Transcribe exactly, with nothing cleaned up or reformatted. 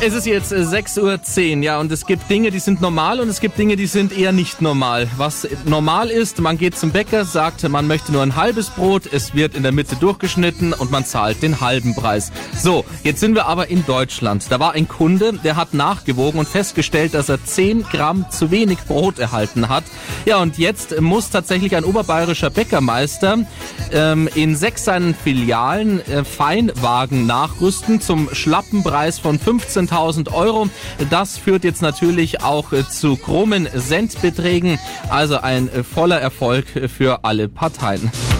Es ist jetzt sechs Uhr zehn, ja, und es gibt Dinge, die sind normal und es gibt Dinge, die sind eher nicht normal. Was normal ist, man geht zum Bäcker, sagt, man möchte nur ein halbes Brot, es wird in der Mitte durchgeschnitten und man zahlt den halben Preis. So, jetzt sind wir aber in Deutschland. Da war ein Kunde, der hat nachgewogen und festgestellt, dass er zehn Gramm zu wenig Brot erhalten hat. Ja, und jetzt muss tatsächlich ein oberbayerischer Bäckermeister ähm, in sechs seinen Filialen äh, Feinwagen nachrüsten zum schlappen Preis von fünfzehntausend Euro. Das führt jetzt natürlich auch äh, zu krummen Centbeträgen. Also ein äh, voller Erfolg für alle Parteien.